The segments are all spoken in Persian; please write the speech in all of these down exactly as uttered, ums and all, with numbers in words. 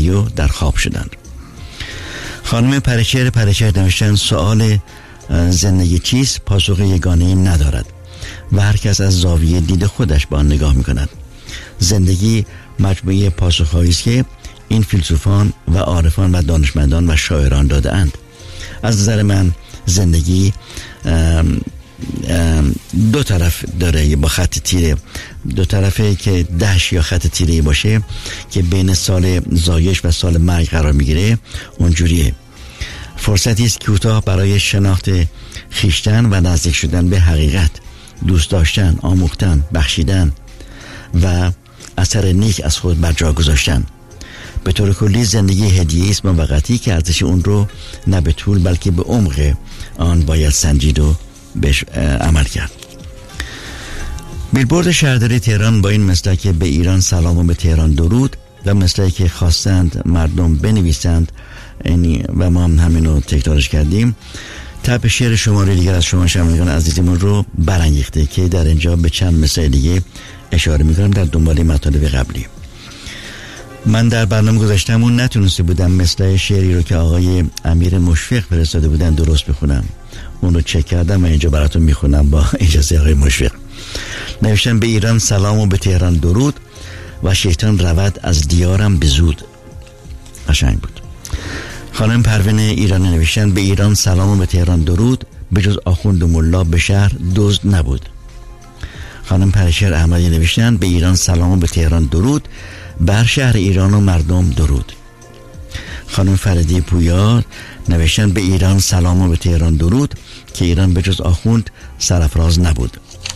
لیو در خواب شدند. خانم پرچر پرچر نوشتن سوال زندگی چیست پاسخ یگانه‌ای ندارد و هر کس از زاویه دید خودش به آن نگاه می‌کند. زندگی مجموعه پاسخ‌هایی است که این فیلسوفان و عارفان و دانشمندان و شاعران داده‌اند. از نظر من زندگی ام ام دو طرف داره، با خط تیره دو طرفه که دهش یا خط تیره باشه که بین سال زایش و سال مرگ قرار میگیره. اونجوریه فرصتی است کوتاه برای شناخت خیشتن و نزدیک شدن به حقیقت، دوست داشتن، آموختن، بخشیدن و اثر نیک از خود بر جا گذاشتن. به طور کلی زندگی هدیه است موقتی که ارزش اون رو نه به طول بلکه به عمق آن باید سنجید و بهش عمل کرد. بیلبورد شهرداری تهران با این مسلک به ایران سلام و به تهران درود و مسلکی که خواستند مردم بنویسند و ما هم همینو تکرارش کردیم، تپ شعر شماره دیگر از شما شنوندگان عزیزمون رو برانگیخته که در اینجا به چند مثال دیگه اشاره میکنم در دنبال مطالب قبلی. من در برنامه گذاشتمون نتونسته بودم مثل شعری رو که آقای امیر مشفق فرستاده بودن درست بخونم. اون رو چک کردم و اینجا براتون میخونم با اجازه آقای مشفق. نوشتن به ایران سلام و به تهران درود و شیطان رود از دیارم به زود. قشنگ بود. خانم پروین ایرانی نوشتن به ایران سلام و به تهران درود، به جز آخوند و ملا به شهر دزد نبود. خانم پرشر احمدی نوشتن به ایران سلام و به تهران درود، بر شهر ایران و مردم درود. خانم فردی پویا نوشتن به ایران سلام و به تهران درود که ایران به جز آخوند سرافراز نبود.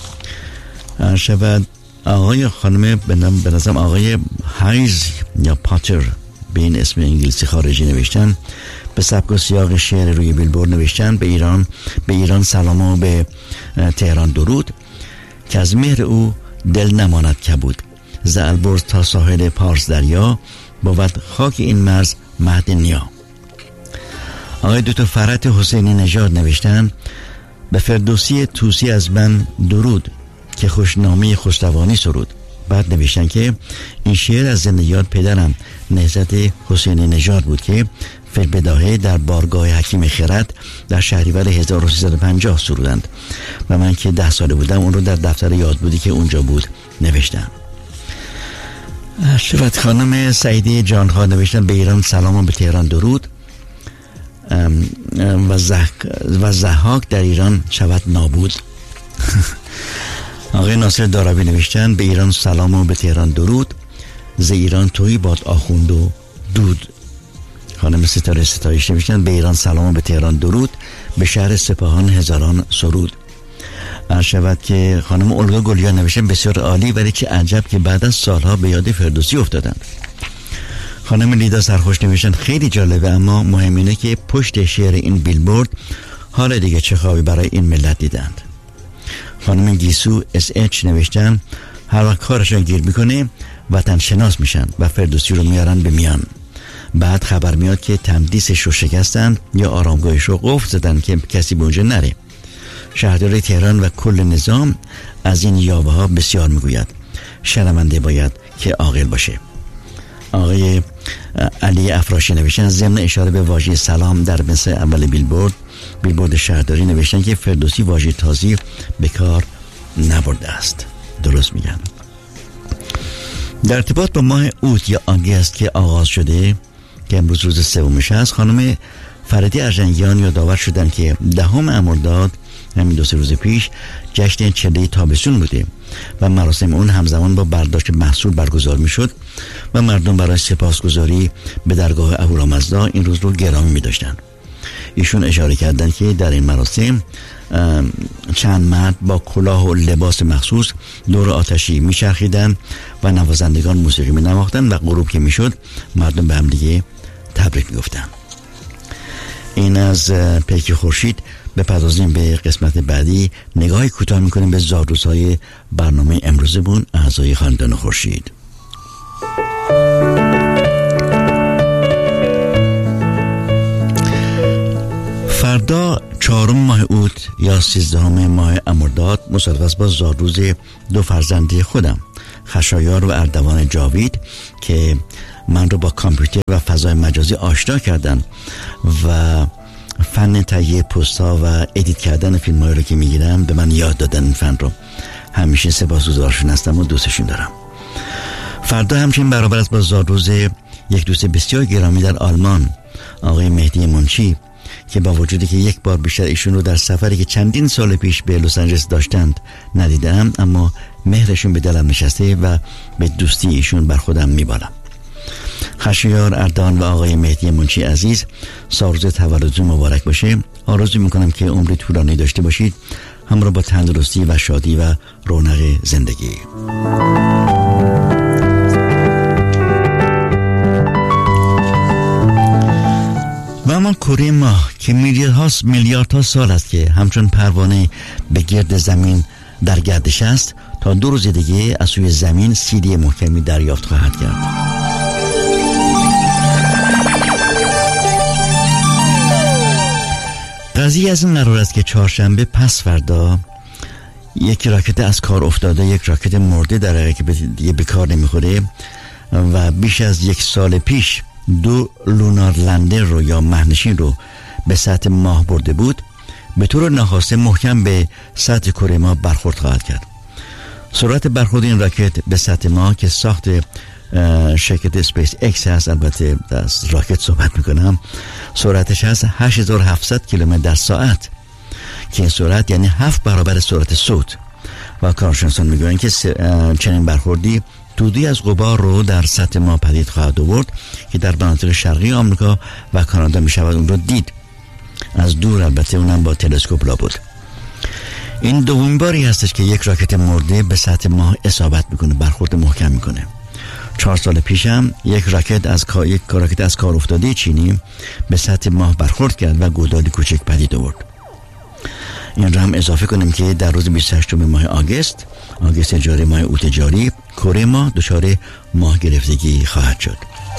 شود آقای خانم به نظرم آقای هایز یا پاتر به این اسم انگلیسی خارجی نوشتن، به سبک و سیاق شعر روی بیلبورد نوشتن به ایران به ایران سلام و به تهران درود که از مهر او دل نماند کبود، ز البرز تا ساحل پارس دریا بود خاک این مرز مهد نیا. آقای دکتر فرات حسینی نژاد نوشتن به فردوسی توسی از من درود که خوشنامی خسروانی سرود. بعد نوشتن که این شعر از زندگیات پدرم نهضت حسینی نژاد بود که فی‌البداهه در بارگاه حکیم خرد در شهریور هزار و سیصد و پنجاه سرودند و من که ده ساله بودم اون رو در دفتر یادبودی که اونجا بود نوشتم. شفت خانم سعیدی جانخواه نوشتن به ایران سلام و به تهران درود و زح... و زحاک در ایران شود نابود. آقای ناصر دارابی نوشتن به ایران سلام و به تهران درود، ز ایران تویی باد آخوند و دود. خانم ستاره ستایش نوشتن به ایران سلام و به تهران درود، به شهر سپاهان هزاران سرود. عرض شود که خانم اولگا گلیان نوشتن بسیار عالی، ولی چه عجب که بعد از سالها به یاد فردوسی افتادند. خانم لیدا سرخوش نوشتن خیلی جالبه، اما مهم اینه که پشت شعر این بیلبورد حالا دیگه چه خوابی برای این ملت دیدند. خانم گیسو اس اچ نوشتن هر وقت کارشون گیر میکنه وطن شناس میشن و فردوسی رو میارن به میان، بعد خبر میاد که تندیسش رو شکستن یا آرامگاهش رو قفل زدن که کسی به اونجا نره. شهرداری تهران و کل نظام از این یاوه ها بسیار میگوید، شرمنده باید که عاقل باشه. آقای علی افراشی نوشتن ضمن اشاره به واژه سلام در مثل اول بیلبورد بیلبورد شهرداری نوشتن که فردوسی واژه تازی به کار نبرده است. درست میگن. در ارتباط با ماه اوت یا آگست که آغاز شده که امروز روز سومش است، خانم فردی ارجنگیان یادآور شدن که دهم مرداد همین دو سه روز پیش جشن چله تابستون بوده و مراسم اون همزمان با برداشت محصول برگزار می شد و مردم برای سپاسگزاری به درگاه اهورامزدا این روز رو گرامی می داشتن. ایشون اشاره کردن که در این مراسم چند مرد با کلاه و لباس مخصوص دور آتشی می چرخیدن و نوازندگان موسیقی می نواختن و غروب که می شد مردم به هم دیگه تبریک می گفتن. این از پیک خورشید. بپردازیم به قسمت بعدی، نگاهی کوتاه میکنیم به زادروزهای برنامه امروزمون اعضای خاندان خورشید. فردا چهارم ماه اوت یا سیزدهم ماه مرداد مصادف است با زادروز دو فرزندی خودم، خشایار و اردوان جاوید، که من رو با کامپیوتر و فضای مجازی آشنا کردن و فن تهیه پست ها و ادیت کردن فیلم هایی رو که میگیرم به من یاد دادن. این فن رو همیشه سپاسگزارشون هستم و دوستشون دارم. فردا همچنین برابر است با زادروز یک دوست بسیار گرامی در آلمان، آقای مهدی منشی، که با وجودی که یک بار بیشتر ایشون رو در سفری که چندین سال پیش به لس آنجلس داشتند ندیدم، اما مهرشون به دلم نشسته و به دوستی ایشون بر خودم میبالم. خشایار اردان و آقای مهدی منشی عزیز، سالروز تولدتون مبارک باشه. آرزو میکنم که عمری طولانی داشته باشید، همراه با تندرستی و شادی و رونق زندگی. و اما کره ماه که میلیاردها میلیاردها سال است که همچون پروانه به گرد زمین در گردش است، تا دو روز دیگه از سوی زمین سیدی محکمی دریافت خواهد کرد. قضیه از این قرار است که چهارشنبه پس فردا یک راکت از کار افتاده، یک راکت مرده در حقیقت که دیگه به کار نمیخوره و بیش از یک سال پیش دو لونار لندر رو یا مهنشین رو به سطح ماه برده بود، به طور ناخواسته محکم به سطح کره ماه برخورد خواهد کرد. سرعت برخورد این راکت به سطح ماه که ساخت شرکت اسپیس اکس هست، البته از راکت صحبت میکنم، سرعتش هست هشت هزار و هفتصد کیلومتر در ساعت که این سرعت یعنی هفت برابر سرعت صوت و کارشناسان میگویند که چنین برخوردی دودی از غبار رو در سطح ماه پدید خواهد آورد که در مناطق شرقی آمریکا و کانادا میشود اون رو دید، از دور البته، اونم با تلسکوپ لابد. این دومین باری هستش که یک راکت مرده به سطح ماه اصابت میکنه، برخورد محکم میکنه. چهار سال پیشم یک راکت از کار یک راکت از کار افتاده چینی به سطح ماه برخورد کرد و گودالی کوچک پدید آورد. این رو هم اضافه کنیم که در روز بیست و هشتم ماه آگوست، آگوست جاری ماه اوت جاری، کره ماه دچار ماه گرفتگی خواهد شد.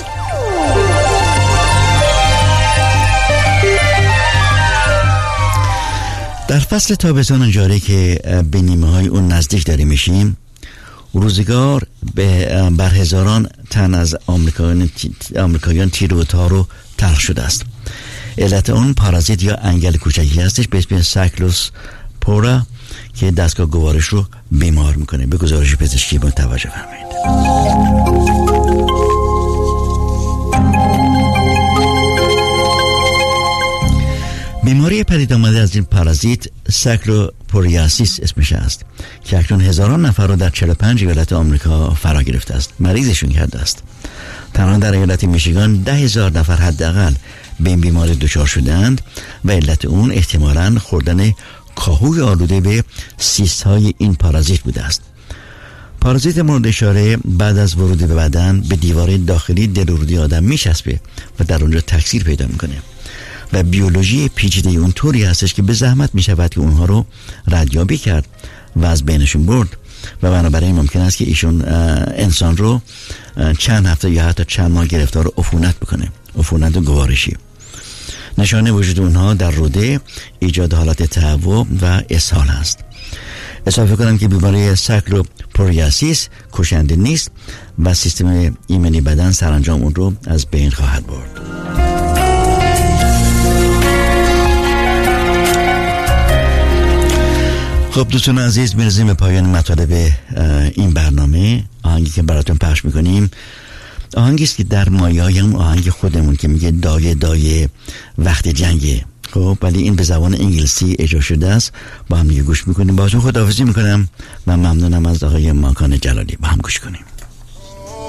در فصل تابستان جاری که به نیمه های اون نزدیک داریم میشیم، روزگار به بر هزاران تن از آمریکایان آمریکایان تیر و تار و تلخ شده است. علت اون پارازیت یا انگل کوچکی هستش به اسم سایکلوسپورا که دستگاه گوارش رو بیمار میکنه. به گزارش پزشکی با توجه فرمایید. بیماری پدید آمده از این پارازیت سایکلوپوریاسیس اسمش است که اکنون هزاران نفر رو در چهل و پنج ایالت آمریکا فرا گرفته است، مریضشون کرده است. تنها در ایالت میشیگان ده هزار نفر حداقل به این بیماری دچار شدند و علت اون احتمالاً خوردن کاهوی آلوده به سیست های این پارازیت بوده است. پارازیت مورد اشاره بعد از ورود به بدن به دیواره داخلی دل و روده آدم میچسبه و در اونجا تکثیر پیدا میکنه و بیولوژی پیچیده اون طوری هستش که به زحمت میشود که اونها رو ردیابی کرد و از بینشون برد و بنابراین ممکن است که ایشون انسان رو چند هفته یا حتی چند ماه گرفتار عفونت بکنه، عفونت گوارشی. نشانه وجود اونها در روده ایجاد حالت تهوع و اسهال است. اضافه کنم که بیماری سایکلوپوریاسیس کشنده نیست و سیستم ایمنی بدن سرانجام اون رو از بین خواهد برد. خب دوستان عزیز، میرسیم به پایان مطالب این برنامه. آهنگی که براتون پخش میکنیم آهنگی است که در مایه‌های هم آهنگ خودمون که میگه دایه دایه وقت جنگه، خب ولی این به زبان انگلیسی اجرا شده است. با هم دیگه گوش میکنیم. باهاتون خداحافظی میکنم و ممنونم از آقای ماکان جلالی. با هم گوش کنیم.